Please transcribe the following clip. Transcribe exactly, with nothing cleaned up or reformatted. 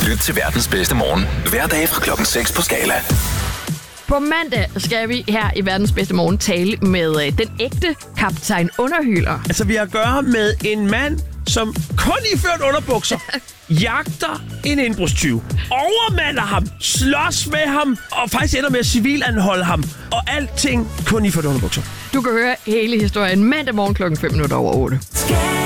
Lyt til verdens bedste morgen. Hver dag fra klokken seks på Skala. På mandag skal vi her i verdens bedste morgen tale med øh, den ægte kaptajn Underhyler. Altså, vi har at gøre med en mand, som kun iført underbukser jagter en indbrudstyv, overmander ham, slås med ham og faktisk ender med at civilanholde ham. Og alting kun iført underbukser. Du kan høre hele historien mandag morgen klokken fem minutter over otte.